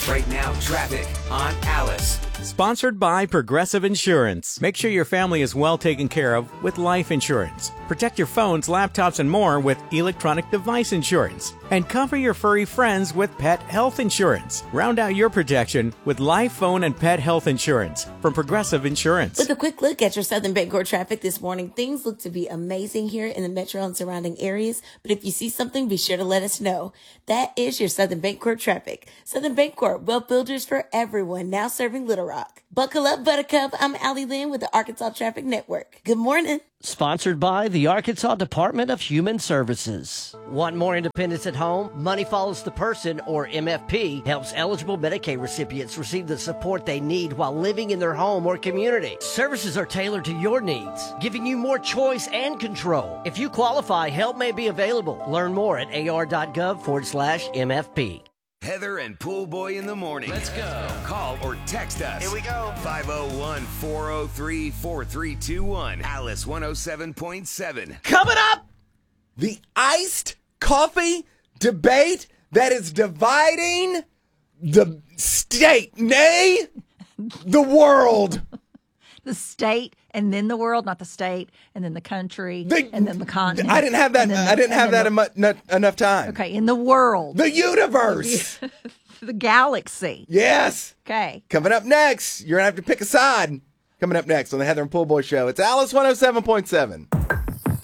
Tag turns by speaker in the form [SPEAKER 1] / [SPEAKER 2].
[SPEAKER 1] Right now, traffic on Alice.
[SPEAKER 2] Sponsored by Progressive Insurance. Make sure your family is well taken care of with life insurance. Protect your phones, laptops, and more with electronic device insurance. And cover your furry friends with pet health insurance. Round out your protection with life, phone, and pet health insurance from Progressive Insurance.
[SPEAKER 3] With a quick look at your Southern Bancorp traffic this morning, things look to be amazing here in the metro and surrounding areas. But if you see something, be sure to let us know. That is your Southern Bancorp traffic. Southern Bancorp, wealth builders for everyone, now serving Little Rock. Buckle up, Buttercup. I'm Allie Lynn with the Arkansas Traffic Network. Good morning.
[SPEAKER 4] Sponsored by the Arkansas Department of Human Services. Want more independence at home? Money Follows the Person, or MFP, helps eligible Medicaid recipients receive the support they need while living in their home or community. Services are tailored to your needs, giving you more choice and control. If you qualify, help may be available. Learn more at ar.gov/MFP.
[SPEAKER 1] Heather and Pool Boy in the morning. Let's go. Call or text us. Here we go. 501-403-4321. Alice 107.7.
[SPEAKER 5] Coming up, the iced coffee debate that is dividing the state, nay, the world.
[SPEAKER 6] The state, and then the world, not the state, and then the country, and then the continent.
[SPEAKER 5] I didn't have that. I didn't have that enough time.
[SPEAKER 6] Okay, in the world,
[SPEAKER 5] the universe,
[SPEAKER 6] the galaxy.
[SPEAKER 5] Yes.
[SPEAKER 6] Okay.
[SPEAKER 5] Coming up next, you're gonna have to pick a side. Coming up next on the Heather and Pool Boy Show, it's Alice 107.7.